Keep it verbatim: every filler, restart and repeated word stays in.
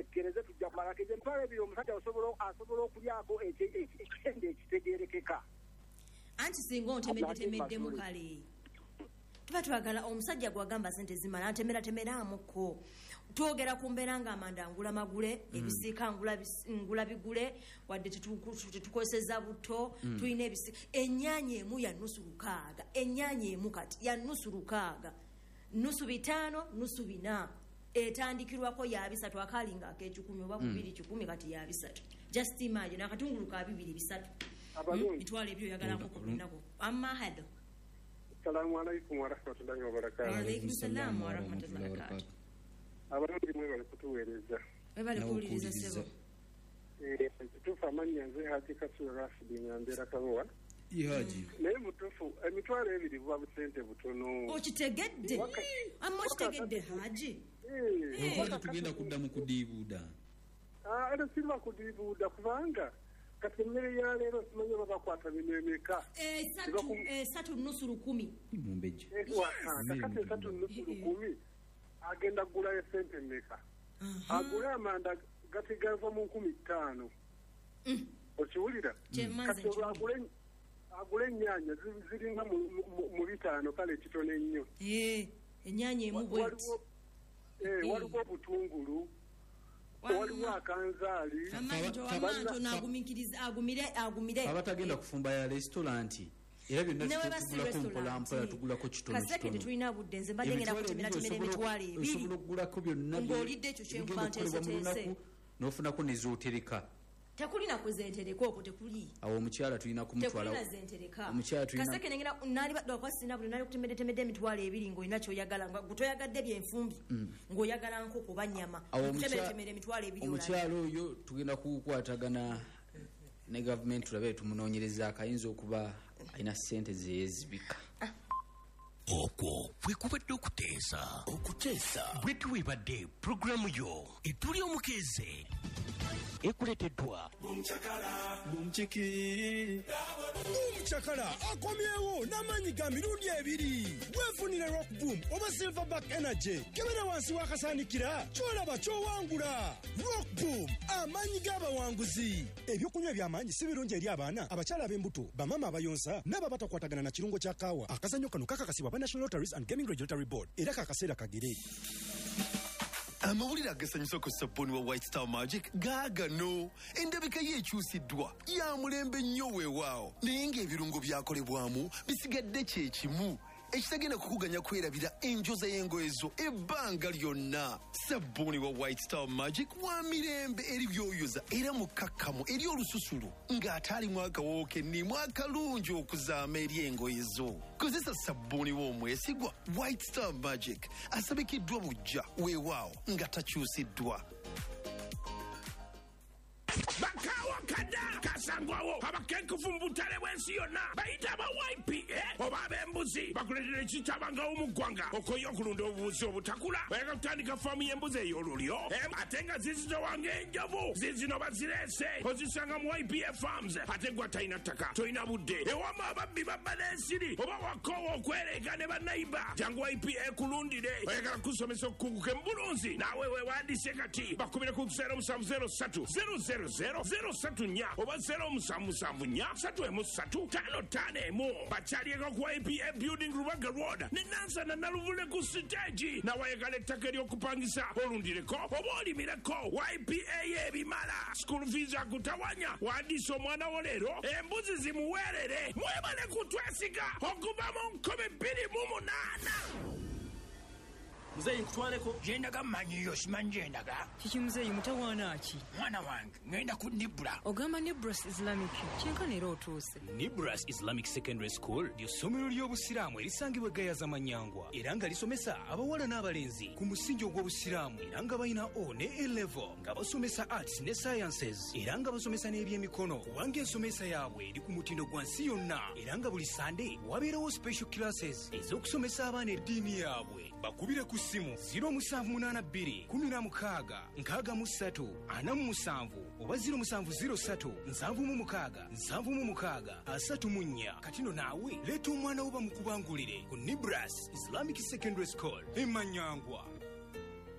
mwekereze tujja kumala keze mpale ebiri omusajja asobola asobola okulyako ekitende ekitegeerekeka anti singa ontemeddetemiddemu kale tuba twagala omusajja gwagamba sente zimala ntemera temeramuko twogera ku mbeera nga amanda ngula magule mm. ebisiika ngula, ngula bigule wadde tetukozesa buto mm. tulina ebisiika ennyaanya emu ya nusu lukaaga ennyaanya emu kati ya nusu lukaaga nusu bitaano nusu bina etandikirwako ya bisatu akalinga ak'ekikumi oba kubiri kikumi kati ya bisatu just imagine akatungulu ka bibiri bisatu itwala ebyo yagalako ku lunako amma hado. Assalamu alaikum wa rahmatullahi wa barakatuh. Wa alaikum salam wa rahmatullahi wa barakatuh. Abarundi mwe bali kutuweereza. Bali kuwuliriza sebo. Eh tufa manya nze hati kasura rafidi nyambera karowa. Ihaji. Naye mutufu emitwalo ebiri buba busente butono. Okitegedde. Amma okitegedde haji. Eh. Waka tugenda kuddamu kudibuda. Ah era silwa kudibuda kubanga katemere ya lero simanyo baba kwata bimemeka eh satu eh satu nusu lukumi mumbeje eh kati satu nusu lukumi agenda gula esente meka agula amanda gatigava mu nkumi ttaano okiwulira kati agule agule nyanya ziringa mu bitaano kale kitone nnyo eh enyanya emu bweti eh waliwo butungulu waliwo akanzaali amanjo amanjo nagumikiriza agumire agumire abatagenda kufumba ya restaurant era byonna tugula ko mpola mpola tugula ko kitono kaseke tetulina budde nze mbadde ngenda kutemera temera emitwalo ebiri osobola okugula ko byonna ng'olidde ekyo kyenkwanteeseteese n'ofuna ko nezotereka tekulina kuzentereka okwo tekuli awo omukyala tulina kumutwala tekulina zentereka omukyala tulina kaseke nengera nali badwa kwasina buli nali kutemedde temedde emitwalo ebiri ng'olina kyoyagala nga gutoyagadde byenfumbi ng'oyagala nko kuba nnyama kutemedde temedde emitwalo ebiri omukyala oyo tugenda kukwatagana ne government tulabe tumunoonyereza akayinza okuba alina ssente zeyezibika okwo kwekubadde okuteesa okuteesa bwe tuwebadde programu yo etuli omukeze ekuleteddwa Mumchakala Mumchiki Mumchakala akomyewo n'amanyi ga mirundi ebiri wefunire Rock Boom oba Silverback Energy kebera wansi wakasaanikira kyolaba kyowangula Rock Boom amanyi g'abawanguzi ebyokunywa by'amanyi si birungi eri abaana abakyala ab'embuto bamama abayonsa n'aba batakwatagana na kirungo kya kaawa akazannyo kano kakakasibwa ba National Lotteries and Gaming Regulatory Board era kakaseera kagere amawulire agasanyusa ku sabuni wa White Star Magic gaagano endabika yeekyusiddwa ya mulembe nnyo weewaawo naye ng'ebirungo byakolebwamu bisigadde kye kimu ekitagenda kukuganya kwerabira enjoza y'engoye zo ebbanga lyonna sabuni wa White Star Magic wa mirembe eri byoyoza era mukakkamu eri olususulu ng'ate alimu akawoowo kennimu akalungi okuzaama eri engoye zo kozesa sabuni w'omwesigwa White Star Magic asabikiddwa bujja weewaawo nga takyusiddwa bakawa kada kasangwawo abakenkufu mbutale bwensi yonna bayita aba Y P A oba ab'embuzi bakuletera ekitabangawo mu ggwanga okoye okulunda obubuzi obutakula bayaka kutandika faamu y'embuzi ey'olulyo ate nga zizitowanga enjovu zizino bazireese ozisanga mu Y P A farms ate gwa talina ttaka tolina budde ewama ababbi babba n'ensiri oba wakoowa okwereega ne bannayiba jangu Y P A kulundire oyagala kusomesa okukuguka embulunzi naawe weewandiise kati bakubire ku zero musanvu zero ssatu zero zero zero zero satu nya oba zero musanvu musanvu nya satu emu ssatu ttaano ttaano emu bakyalieko ku Y P A building Rubaga road ne Nansa na Naluvule ku siteegi nawayagala ettaka ery'okupangisa olundireko oba olimireko Y P A y'ebimala school fees akutawanya wandiisa omwana wo leero embuzi zimuweerere mwebale kutwesiga okuva mu nkumi bbiri mu munaana Muzeyi nkutwaleko yendaga mmanyiyo simanyi yendaga kiki muzeyi mutawaana ki mwana wange ngenda ku Nibra ogamba Nibras Islamic kyenkana era otuuse Nibras Islamic Secondary School ly'essomero ly'obusiraamu erisangibwa Gayaza Manyangwa era nga lisomesa abawala n'abalenzi ku musingi ogw'obusiraamu era nga balina O ne A level nga basomesa arts ne sciences era nga basomesa n'ebyemikono kubanga ensomesa yaabwe eri ku mutindo gwa nsi yonna era nga buli Sunday wabeerawo special classes ez'okusomesa abaana eddiini yaabwe bakubire ku simu zero musanvu munaana bbiri kumi na mukaaga nkaaga mu ssatu ana mu musanvu oba zero musanvu zero ssatu nsanvu mu mukaaga nsanvu mu mukaaga asatu mu nnya katino naawe leeta omwana wo bamukubangulire ku Nibras Islamic Secondary School e Manyangwa